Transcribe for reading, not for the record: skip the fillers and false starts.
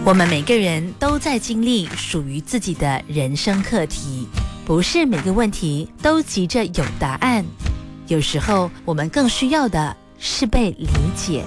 我们每个人都在经历属于自己的人生课题，不是每个问题都急着有答案，有时候我们更需要的是被理解。